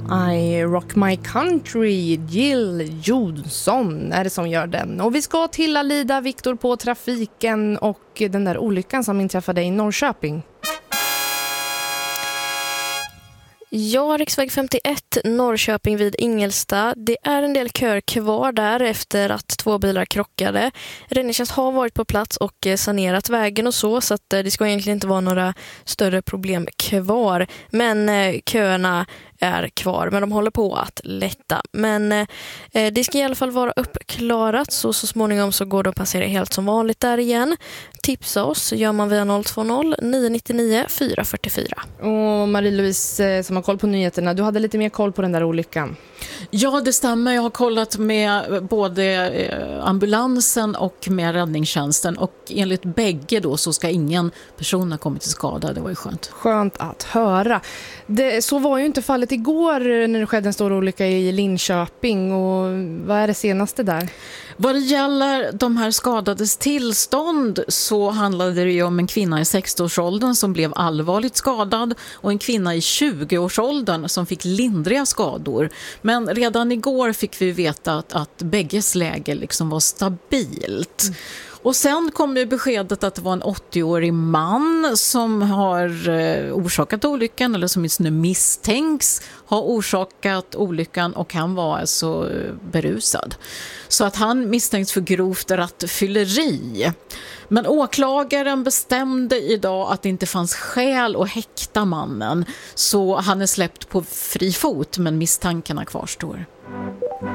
I Rock My Country, Jill Johnson är det som gör den. Och vi ska till Alida, Viktor, på trafiken och den där olyckan som inträffade i Norrköping. Ja, riksväg 51, Norrköping vid Ingelstad. Det är en del kör kvar där efter att 2 bilar krockade. Räddningstjänst har varit på plats och sanerat vägen och så att det ska egentligen inte vara några större problem kvar. Men köerna är kvar, men de håller på att lätta. Men det ska i alla fall vara uppklarat, så småningom så går det att passera helt som vanligt där igen. Tipsa oss gör man via 020 999 444. Och Marie-Louise som har koll på nyheterna, du hade lite mer koll på den där olyckan. Ja, det stämmer. Jag har kollat med både ambulansen och med räddningstjänsten, och enligt bägge då så ska ingen person ha kommit till skada. Det var ju skönt. Skönt att höra. Så var ju inte fallet igår när det skedde en stor olycka i Linköping. Och vad är det senaste där? Vad det gäller de här skadades tillstånd så handlade det ju om en kvinna i 60-årsåldern som blev allvarligt skadad och en kvinna i 20-årsåldern som fick lindriga skador. Men redan igår fick vi veta att bägges läge liksom var stabilt. Och sen kom ju beskedet att det var en 80-årig man som har orsakat olyckan, eller som just nu misstänks ha orsakat olyckan, och han var alltså berusad. Så att han misstänks för grovt rattfylleri. Men åklagaren bestämde idag att det inte fanns skäl att häkta mannen, så han är släppt på fri fot, men misstankarna kvarstår.